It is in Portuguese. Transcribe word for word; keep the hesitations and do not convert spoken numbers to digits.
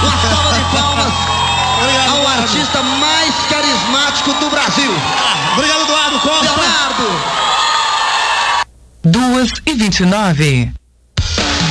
Uma salva de palmas Obrigado, ao Eduardo. artista mais carismático do Brasil. Obrigado, Eduardo Costa. Leonardo. duas e vinte e nove.